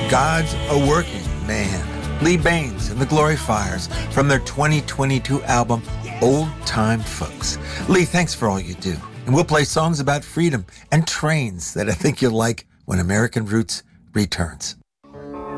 God's a Working Man. Lee Baines and the Gloryfiers from their 2022 album, Old Time Folks. Lee, thanks for all you do. And we'll play songs about freedom and trains that I think you'll like when American Roots returns.